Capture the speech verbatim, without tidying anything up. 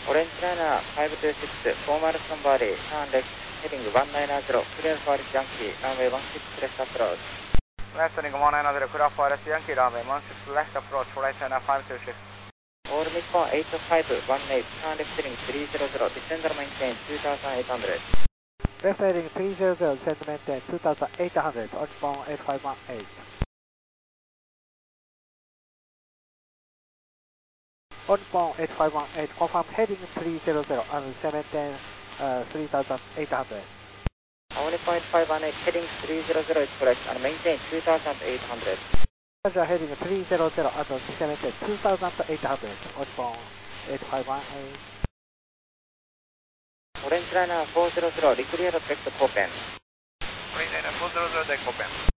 オレンジライナーごにーろく、フォーマルストンバーディー、ターンレフト、ヘディングいちきゅうゼロ、クリアファーレスヤンキー、ランウェイじゅうろくレフトアプローチ。 Left heading one nine zero, clear for S Yankee runway one six left approach for right channel five two six. All Nippon eight five one eight, turn left heading three hundred, descend and maintain two thousand eight hundred. Left heading three hundred, descend and maintain two thousand eight hundred, All Nippon eight five one eight. All Nippon eight five one eight, confirm heading three hundred and descend and maintain uh, three thousand eight hundred. All Nippon eight five one eight, heading three hundred is correct and maintain two thousand eight hundred. Roger, heading three hundred and descend and maintain two thousand eight hundred, All Nippon eight five one eight. オレンジライナーよんひゃく、リクリアルデックオーペン。 オレンジライナーよんひゃく、デックオーペン。